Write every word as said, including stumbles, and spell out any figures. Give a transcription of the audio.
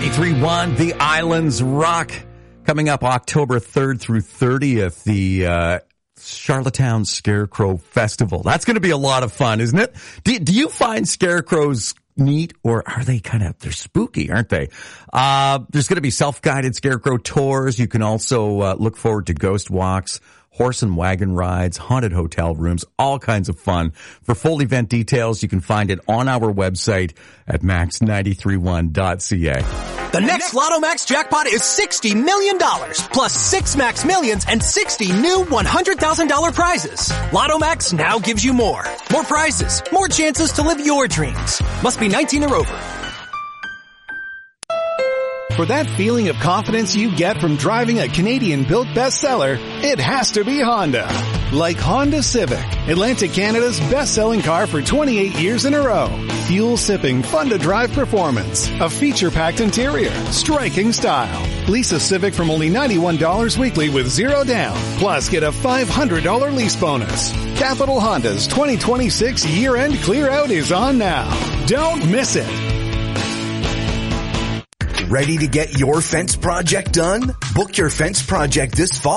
ninety-three point one, The Islands Rock. Coming up October third through thirtieth, the uh, Charlottetown Scarecrow Festival. That's going to be a lot of fun, isn't it? Do, do you find scarecrows neat, or are they kind of, they're spooky, aren't they? Uh, there's going to be self-guided scarecrow tours. You can also uh, look forward to ghost walks, horse and wagon rides, haunted hotel rooms, all kinds of fun. For full event details, you can find it on our website at max nine three one dot c a. The next Lotto Max jackpot is sixty million dollars, plus six Max Millions and sixty new one hundred thousand dollars prizes. Lotto Max now gives you more. More prizes, more chances to live your dreams. Must be nineteen or over. For that feeling of confidence you get from driving a Canadian-built bestseller, it has to be Honda. Like Honda Civic, Atlantic Canada's best-selling car for twenty-eight years in a row. Fuel-sipping, fun-to-drive performance, a feature-packed interior, striking style. Lease a Civic from only ninety-one dollars weekly with zero down. Plus, get a five hundred dollars lease bonus. Capital Honda's twenty twenty-six year-end clear-out is on now. Don't miss it. Ready to get your fence project done? Book your fence project this fall